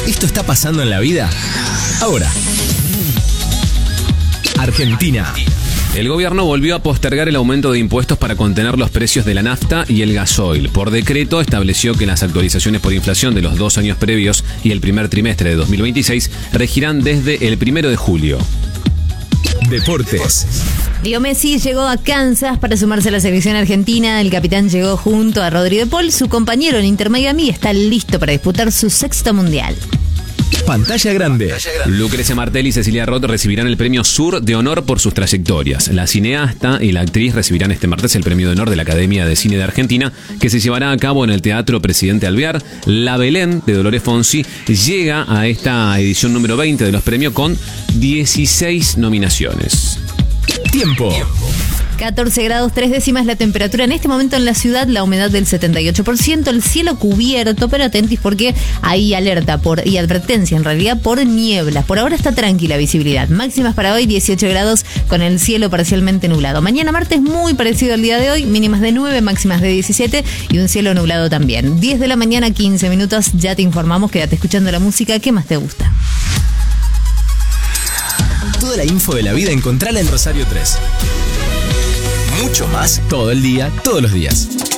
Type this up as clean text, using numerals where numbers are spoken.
¿Esto está pasando en la vida? Ahora. Argentina. El gobierno volvió a postergar el aumento de impuestos para contener los precios de la nafta y el gasoil. Por decreto estableció que las actualizaciones por inflación de los 2 años previos y el primer trimestre de 2026 regirán desde el 1 de julio. Deportes. Leo Messi llegó a Kansas para sumarse a la selección argentina. El capitán llegó junto a Rodri de Paul, su compañero en Inter Miami, y está listo para disputar su 6º mundial. Pantalla grande. Lucrecia Martel y Cecilia Roth recibirán el premio Sur de honor por sus trayectorias. La cineasta y la actriz recibirán este martes el premio de honor de la Academia de Cine de Argentina, que se llevará a cabo en el Teatro Presidente Alvear. La Belén de Dolores Fonsi llega a esta edición número 20 de los premios con 16 nominaciones. Tiempo. 14 grados 3 décimas la temperatura en este momento en la ciudad, la humedad del 78%, el cielo cubierto, pero atentis porque hay alerta y advertencia en realidad por nieblas. Por ahora está tranquila visibilidad. Máximas para hoy 18 grados con el cielo parcialmente nublado. Mañana martes muy parecido al día de hoy, mínimas de 9, máximas de 17 y un cielo nublado también. 10 de la mañana, 15 minutos, ya te informamos, quédate escuchando la música que más te gusta. Toda la info de la vida encontrala en Rosario 3. Mucho más todo el día, todos los días.